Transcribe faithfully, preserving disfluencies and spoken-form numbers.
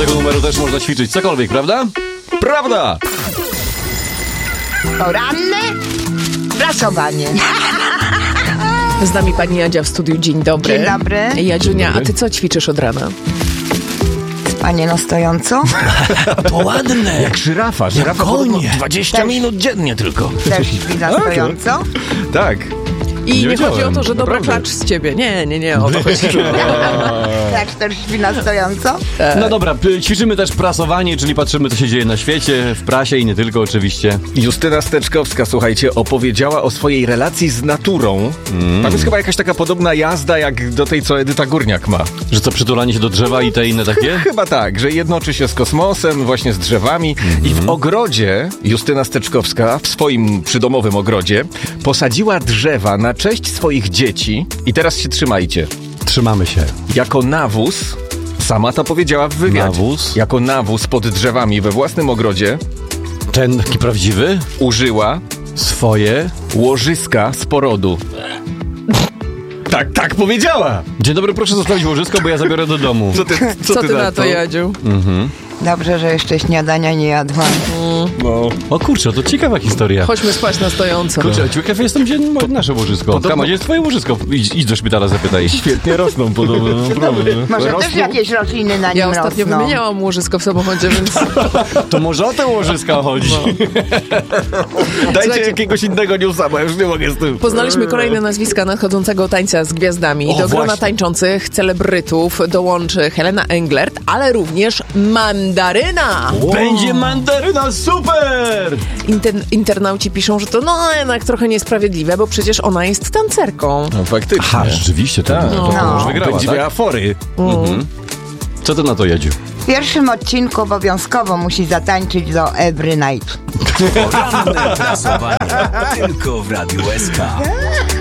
tego numeru też można ćwiczyć cokolwiek, prawda? Prawda! Poranne prasowanie. Z nami pani Jadzia w studiu. Dzień dobry. Dzień dobry. Jadziunia, a ty co ćwiczysz od rana? Panie na stojąco? To ładne. Jak żyrafa. Żyrafa Konie. dwadzieścia Też. minut dziennie tylko. Też śpi na stojąco? Tak. I Nie nie, wiedziałem, chodzi o to, że dobra naprawdę. klacz z ciebie. Nie, nie, nie, o to chodzi. Tak, też śpi na stojąco? No dobra, p- ćwiczymy też prasowanie, czyli patrzymy, co się dzieje na świecie, w prasie i nie tylko oczywiście. Justyna Steczkowska, słuchajcie, opowiedziała o swojej relacji z naturą. Mm. Tam jest chyba jakaś taka podobna jazda, jak do tej, co Edyta Górniak ma. Że co, przytulanie się do drzewa i te inne takie? Chyba tak, że jednoczy się z kosmosem, właśnie z drzewami. Mm-hmm. I w ogrodzie Justyna Steczkowska, w swoim przydomowym ogrodzie, posadziła drzewa na cześć swoich dzieci. I teraz się trzymajcie. Trzymamy się. Jako nawóz, sama to powiedziała w wywiadzie. Nawóz? Jako nawóz pod drzewami we własnym ogrodzie Ten taki prawdziwy? użyła Swoje? łożyska z porodu. Tak, tak powiedziała! Dzień dobry, proszę zostawić łożysko, bo ja zabiorę do domu. Co ty, co Co ty na to, Jadziu? Dobrze, że jeszcze śniadania nie jadłam. No. O kurczę, to ciekawa historia. Chodźmy spać na stojąco. Kurczę, ciekaw jestem, gdzie mo- nasze łożysko. Podobno- Kama, gdzie jest twoje łożysko? Idź, idź do szpitala, zapytaj. Świetnie rosną podobno, naprawdę. Może Rosną. też jakieś rośliny na nim Ja ostatnio rosną. wymieniałam łożysko w samochodzie, więc To może o te łożyska chodzi. Dajcie Słuchajcie- jakiegoś innego newsa, bo ja już nie mogę z tym. poznaliśmy kolejne nazwiska nadchodzącego tańca z gwiazdami. O, Do grona właśnie. tańczących celebrytów dołączy Helena Englert, ale również Mandaryna. Będzie mandaryna, super! Inter- internauci piszą, że to no jednak trochę niesprawiedliwe, bo przecież ona jest tancerką. No faktycznie. Aha, rzeczywiście, to, Tak. to, to No. już wygrała, Będzie tak? miała fory. Co ty na to, Jadziu? W pierwszym odcinku obowiązkowo musi zatańczyć do Every Night. Poranne prasowanie. Tylko w Radiu S K.